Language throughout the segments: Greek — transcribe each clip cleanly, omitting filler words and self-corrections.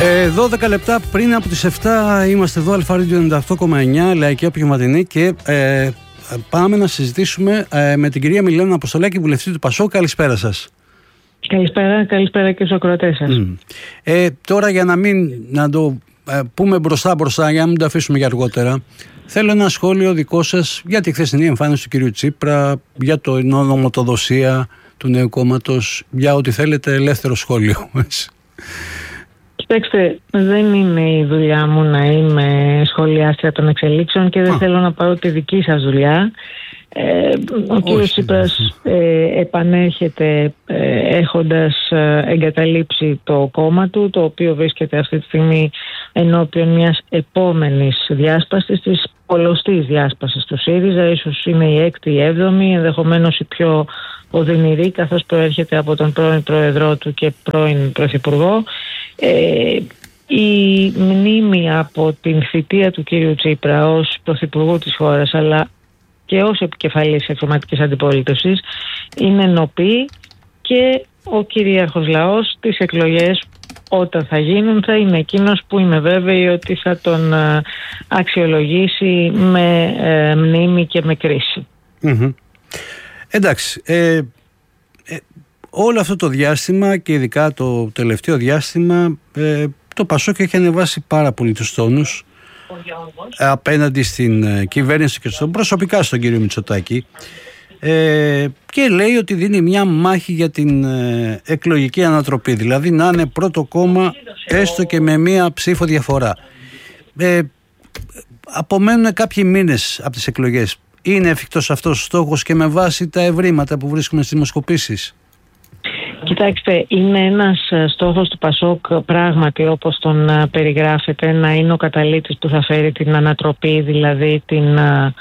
12 λεπτά πριν από τις 7 είμαστε εδώ, Αλφα-Radio 98,9, Λαϊκή Απογευματινή, και πάμε να συζητήσουμε με την κυρία Μιλένα Αποστολάκη, βουλευτή του ΠΑΣΟΚ. Καλησπέρα σας. Καλησπέρα και στους ακροατές σας. Τώρα, για να το πούμε μπροστά, για να μην το αφήσουμε για αργότερα, θέλω ένα σχόλιο δικό σας για τη χθεσινή εμφάνιση του κυρίου Τσίπρα, για το νομοτοδοσία του νέου κόμματος, για ό,τι θέλετε, ελεύθερο σχόλιο. Κοιτάξτε, δεν είναι η δουλειά μου να είμαι σχολιάστρια των εξελίξεων και δεν θέλω να πάρω τη δική σας δουλειά. Ο κύριος Τσίπρας επανέρχεται έχοντας εγκαταλείψει το κόμμα του, το οποίο βρίσκεται αυτή τη στιγμή ενώπιον μιας επόμενης διάσπασης, της πολλωστής διάσπασης του ΣΥΡΙΖΑ. Ίσως είναι η 6η ή 7η, ενδεχομένως η πιο οδυνηρή, καθώς προέρχεται από τον πρώην πρόεδρό του και πρώην πρωθυπουργό. Η μνήμη από την θητεία του κύριου Τσίπρα ως πρωθυπουργού της χώρας, αλλά και ως επικεφαλής εξωματικής αντιπολίτευσης, είναι νοπή, και ο κυρίαρχος λαός τις εκλογές, όταν θα γίνουν, θα είναι εκείνος που είμαι βέβαιη ότι θα τον αξιολογήσει με μνήμη και με κρίση. Εντάξει, όλο αυτό το διάστημα και ειδικά το τελευταίο διάστημα, το ΠΑΣΟΚ έχει ανεβάσει πάρα πολύ τους τόνους απέναντι στην κυβέρνηση και προσωπικά στον κύριο Μητσοτάκη, και λέει ότι δίνει μια μάχη για την εκλογική ανατροπή, δηλαδή να είναι πρώτο κόμμα έστω και με μία ψήφο διαφορά. Απομένουν κάποιοι μήνες από τις εκλογές. Είναι εφικτός αυτός ο στόχος και με βάση τα ευρήματα που βρίσκουμε στις δημοσκοπήσεις? Κοιτάξτε, είναι ένας στόχος του ΠΑΣΟΚ πράγματι, όπως τον περιγράφεται, να είναι ο καταλύτης που θα φέρει την ανατροπή, δηλαδή την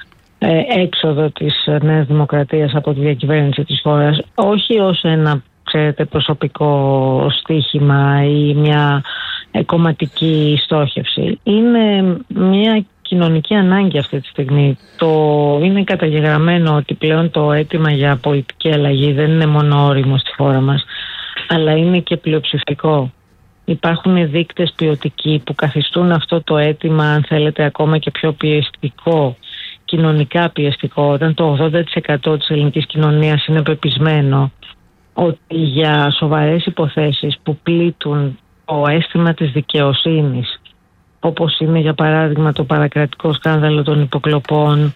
έξοδο της Νέας Δημοκρατίας από τη διακυβέρνηση της χώρας, όχι ως ένα, ξέρετε, προσωπικό στοίχημα ή μια κομματική στόχευση. Είναι μια κοινωνική ανάγκη αυτή τη στιγμή. Είναι καταγεγραμμένο ότι πλέον το αίτημα για πολιτική αλλαγή δεν είναι μόνο όριμο στη χώρα μας, αλλά είναι και πλειοψηφικό. Υπάρχουν δείκτες ποιοτικοί που καθιστούν αυτό το αίτημα, αν θέλετε, ακόμα και πιο πιεστικό, κοινωνικά πιεστικό, όταν το 80% της ελληνικής κοινωνίας είναι πεπισμένο ότι για σοβαρές υποθέσεις που πλήττουν το αίσθημα της δικαιοσύνης, όπως είναι για παράδειγμα το παρακρατικό σκάνδαλο των υποκλοπών,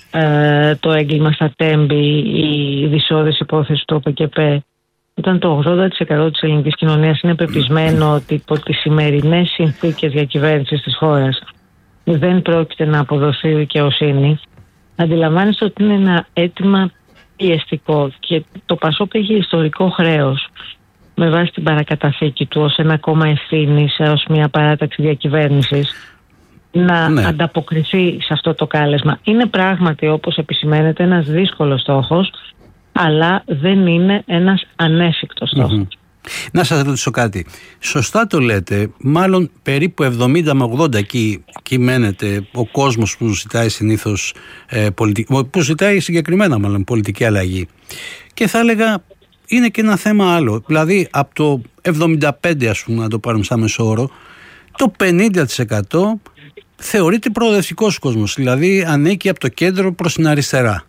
το έγκλημα στα Τέμπη, η δυσόδης υπόθεση του ΟΠΕΚΕΠΕ, όταν το 80% της ελληνικής κοινωνίας είναι πεπισμένο ότι υπό τις σημερινές συνθήκες διακυβέρνησης της χώρας δεν πρόκειται να αποδοθεί δικαιοσύνη, αντιλαμβάνεστε ότι είναι ένα αίτημα πιεστικό, και το ΠΑΣΟΚ έχει ιστορικό χρέος με βάση την παρακαταθήκη του ως ένα κόμμα ευθύνης, ως μια παράταξη διακυβέρνησης, να ανταποκριθεί σε αυτό το κάλεσμα. Είναι πράγματι, όπως επισημαίνεται, ένας δύσκολος στόχος, αλλά δεν είναι ένας ανέφικτος στόχος. Να σας ρωτήσω κάτι. Σωστά το λέτε, μάλλον περίπου 70 με 80 εκεί κυμαίνεται ο κόσμος που ζητάει συνήθως που ζητάει συγκεκριμένα μάλλον πολιτική αλλαγή. Και θα έλεγα είναι και ένα θέμα άλλο. Δηλαδή από το 75, ας πούμε, να το πάρουμε σαν μέσο όρο, το 50% θεωρείται προοδευτικός κόσμος, δηλαδή ανήκει από το κέντρο προς την αριστερά.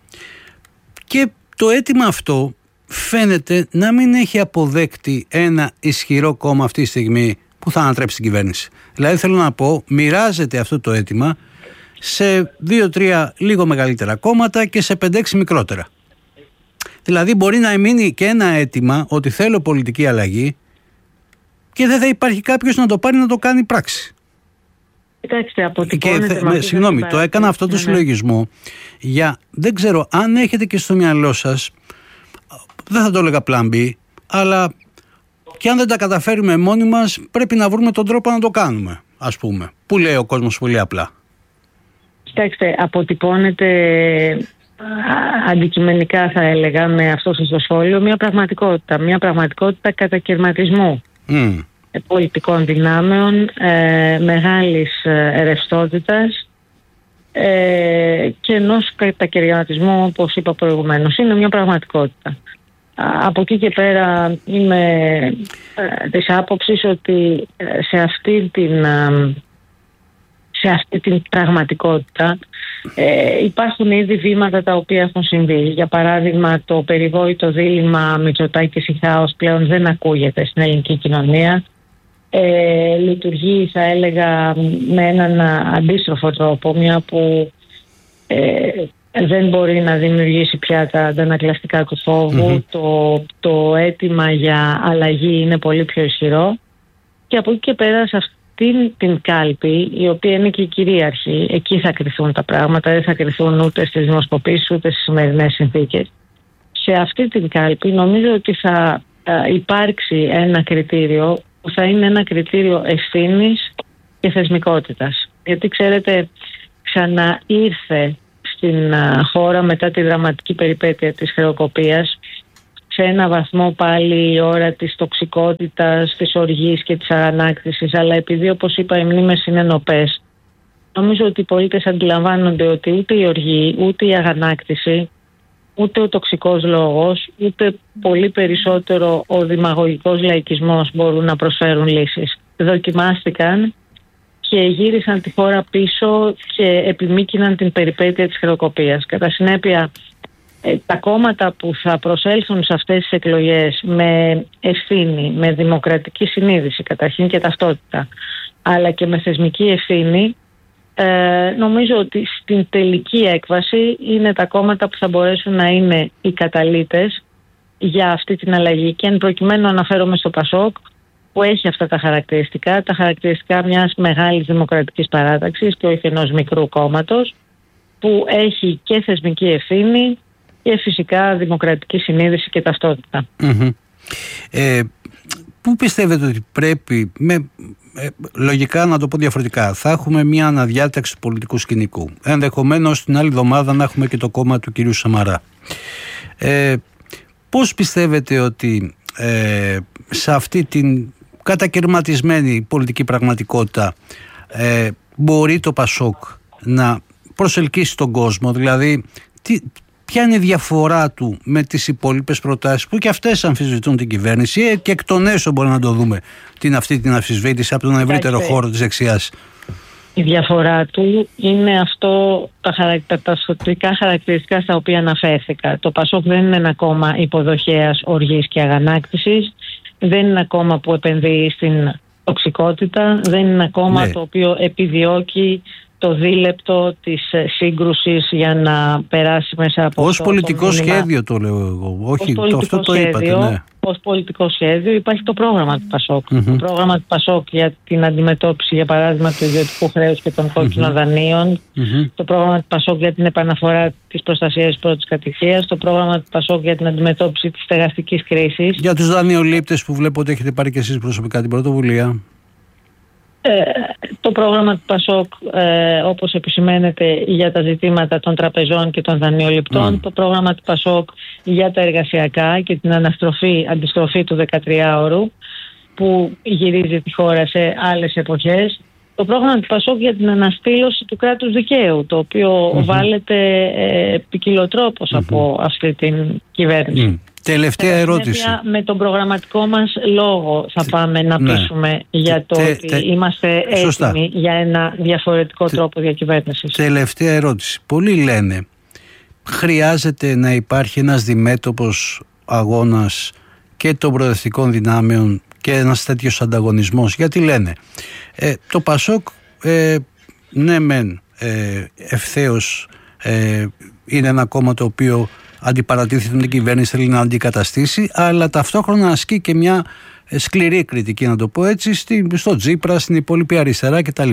Και το αίτημα αυτό φαίνεται να μην έχει αποδέκτη ένα ισχυρό κόμμα αυτή τη στιγμή που θα ανατρέψει την κυβέρνηση. Δηλαδή θέλω να πω, μοιράζεται αυτό το αίτημα σε 2-3 λίγο μεγαλύτερα κόμματα και σε 5-6 μικρότερα. Δηλαδή μπορεί να μείνει και ένα αίτημα ότι θέλω πολιτική αλλαγή και δεν θα υπάρχει κάποιος να το πάρει να το κάνει πράξη. Κοιτάξτε, αποτυπώνεται. Συγγνώμη, το έκανα αυτό το συλλογισμό για, δεν ξέρω αν έχετε και στο μυαλό σας, δεν θα το έλεγα plan B, αλλά και αν δεν τα καταφέρουμε μόνοι μας, πρέπει να βρούμε τον τρόπο να το κάνουμε, ας πούμε. Που λέει ο κόσμος πολύ απλά. Κοιτάξτε, αποτυπώνεται αντικειμενικά, θα έλεγα, με αυτό στο σχόλιο, μια πραγματικότητα κατακαιρματισμού πολιτικών δυνάμεων, μεγάλης ρευστότητας και ενός κατακαιρματισμού, όπως είπα προηγουμένως. Είναι μια πραγματικότητα. Από εκεί και πέρα είμαι της άποψης ότι σε αυτή την πραγματικότητα υπάρχουν ήδη βήματα τα οποία έχουν συμβεί. Για παράδειγμα, το περιβόητο δίλημμα Μητσοτάκης-Ηχάος πλέον δεν ακούγεται στην ελληνική κοινωνία. Λειτουργεί, θα έλεγα, με έναν αντίστροφο τρόπο, μια που δεν μπορεί να δημιουργήσει πια τα αντανακλαστικά του φόβου. Το αίτημα για αλλαγή είναι πολύ πιο ισχυρό. Και από εκεί και πέρα, σε αυτήν την κάλπη, η οποία είναι και η κυρίαρχη, εκεί θα κριθούν τα πράγματα, δεν θα κριθούν ούτε στις δημοσκοπήσεις ούτε στις σημερινές συνθήκες. Σε αυτή την κάλπη νομίζω ότι θα υπάρξει ένα κριτήριο που θα είναι ένα κριτήριο ευθύνης και θεσμικότητας. Γιατί ξέρετε, ξαναήρθε στην χώρα μετά τη δραματική περιπέτεια της χρεοκοπίας σε ένα βαθμό πάλι η ώρα της τοξικότητας, της οργής και της αγανάκτησης, αλλά επειδή, όπως είπα, οι μνήμες είναι νοπές, νομίζω ότι οι πολίτες αντιλαμβάνονται ότι ούτε η οργή, ούτε η αγανάκτηση, ούτε ο τοξικός λόγος, ούτε πολύ περισσότερο ο δημαγωγικός λαϊκισμός μπορούν να προσφέρουν λύσεις. Δοκιμάστηκαν και γύρισαν τη χώρα πίσω και επιμίκυναν την περιπέτεια της χρεοκοπίας. Κατά συνέπεια, τα κόμματα που θα προσέλθουν σε αυτές τις εκλογές με ευθύνη, με δημοκρατική συνείδηση καταρχήν και ταυτότητα, αλλά και με θεσμική ευθύνη, νομίζω ότι στην τελική έκβαση είναι τα κόμματα που θα μπορέσουν να είναι οι καταλύτες για αυτή την αλλαγή. Και εν προκειμένου αναφέρομαι στο ΠΑΣΟΚ, που έχει αυτά τα χαρακτηριστικά μιας μεγάλης δημοκρατικής παράταξης και όχι ενός μικρού κόμματος, που έχει και θεσμική ευθύνη και φυσικά δημοκρατική συνείδηση και ταυτότητα. Πού πιστεύετε ότι πρέπει, λογικά να το πω διαφορετικά, θα έχουμε μια αναδιάταξη του πολιτικού σκηνικού? Ενδεχομένως την άλλη εβδομάδα να έχουμε και το κόμμα του κυρίου Σαμαρά. Πώς πιστεύετε ότι σε αυτή την κατακαιρματισμένη πολιτική πραγματικότητα μπορεί το ΠΑΣΟΚ να προσελκύσει τον κόσμο? Δηλαδή, ποια είναι η διαφορά του με τις υπόλοιπες προτάσεις που και αυτές αμφισβητούν την κυβέρνηση, και εκ των έσω μπορεί να το δούμε αυτή την αμφισβήτηση από τον ευρύτερο χώρο της δεξιάς? Η διαφορά του είναι τα σωτικά χαρακτηριστικά στα οποία αναφέρθηκα. Το ΠΑΣΟΚ δεν είναι ένα κόμμα υποδοχέας οργής και αγανάκτησης, δεν είναι ένα κόμμα που επενδύει στην τοξικότητα, δεν είναι ένα κόμμα το οποίο επιδιώκει το δίλεπτο της σύγκρουσης για να περάσει μέσα από ως πολιτικό σχέδιο, το λέω εγώ. Όχι, αυτό το είπατε, ναι. Ως πολιτικό σχέδιο υπάρχει το πρόγραμμα του ΠΑΣΟΚ. Το πρόγραμμα του ΠΑΣΟΚ για την αντιμετώπιση, για παράδειγμα, του ιδιωτικού χρέους και των κόκκινων δανείων. Το πρόγραμμα του ΠΑΣΟΚ για την επαναφορά της προστασίας της πρώτης κατοικίας. Το πρόγραμμα του ΠΑΣΟΚ για την αντιμετώπιση της στεγαστικής κρίσης. Για τους δανειολήπτες που βλέπω ότι έχετε πάρει και εσείς προσωπικά την πρωτοβουλία. Το πρόγραμμα του ΠΑΣΟΚ, όπως επισημαίνεται, για τα ζητήματα των τραπεζών και των δανειοληπτών. Το πρόγραμμα του ΠΑΣΟΚ για τα εργασιακά και την αντιστροφή του 13ωρου που γυρίζει τη χώρα σε άλλες εποχές. Το πρόγραμμα του ΠΑΣΟΚ για την αναστήλωση του κράτους δικαίου, το οποίο βάλεται ποικιλοτρόπως από αυτή την κυβέρνηση. Τελευταία ερώτηση. Με τον προγραμματικό μας λόγο θα πάμε να πείσουμε για το ότι είμαστε έτοιμοι για ένα διαφορετικό τρόπο διακυβέρνησης. Τελευταία ερώτηση. Πολλοί λένε χρειάζεται να υπάρχει ένας διμέτωπος αγώνας και των προοδευτικών δυνάμεων και ένας τέτοιος ανταγωνισμός. Γιατί λένε το ΠΑΣΟΚ ναι μεν ευθέως είναι ένα κόμμα το οποίο αντιπαρατίθεται την κυβέρνηση, θέλει να αντικαταστήσει, αλλά ταυτόχρονα ασκεί και μια σκληρή κριτική, να το πω έτσι, στο Τσίπρα, στην υπόλοιπη αριστερά κτλ.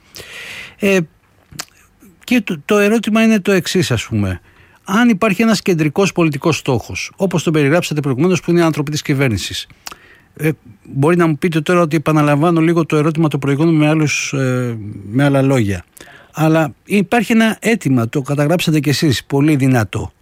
Και το ερώτημα είναι το εξής, ας πούμε. Αν υπάρχει ένας κεντρικός πολιτικός στόχος, όπως το περιγράψατε προηγουμένως, που είναι οι άνθρωποι της κυβέρνησης, μπορεί να μου πείτε τώρα ότι επαναλαμβάνω λίγο το ερώτημα το προηγούμενο με άλλα λόγια. Αλλά υπάρχει ένα αίτημα, το καταγράψατε κι εσείς, πολύ δυνατό.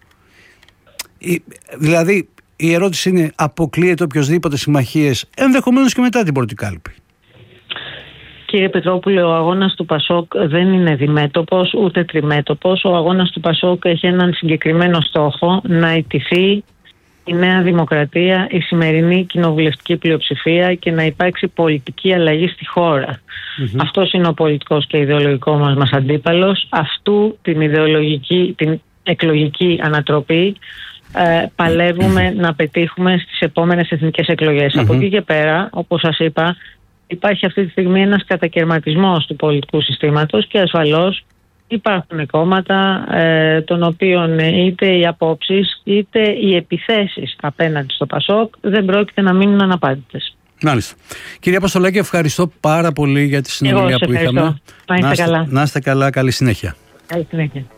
Δηλαδή η ερώτηση είναι, αποκλείεται οποιοσδήποτε συμμαχίες ενδεχομένως και μετά την πρώτη κάλπη? Κύριε Πετρόπουλε, ο αγώνας του ΠΑΣΟΚ δεν είναι διμέτωπος ούτε τριμέτωπος. Ο αγώνας του ΠΑΣΟΚ έχει έναν συγκεκριμένο στόχο, να ιτηθεί η Νέα Δημοκρατία, η σημερινή κοινοβουλευτική πλειοψηφία και να υπάρξει πολιτική αλλαγή στη χώρα. Αυτός είναι ο πολιτικός και ιδεολογικός μας αντίπαλος. Αυτού την εκλογική ανατροπή παλεύουμε να πετύχουμε στις επόμενες εθνικές εκλογές. Από εκεί και πέρα, όπως σας είπα, υπάρχει αυτή τη στιγμή ένας κατακαιρματισμός του πολιτικού συστήματος και ασφαλώς υπάρχουν κόμματα των οποίων είτε οι απόψεις είτε οι επιθέσεις απέναντι στο ΠΑΣΟΚ δεν πρόκειται να μείνουν αναπάντητες. Μάλιστα. Κυρία Αποστολάκη, ευχαριστώ πάρα πολύ για τη συνομιλία που είχαμε. Να είστε καλά. Να είστε καλά, καλή συνέχεια. Καλή συνέχεια.